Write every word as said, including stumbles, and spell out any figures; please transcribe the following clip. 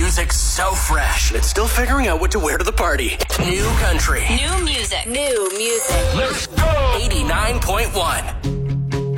music so fresh. It's still figuring out what to wear to the party. New country. New music. New music. Let's go! eighty-nine point one.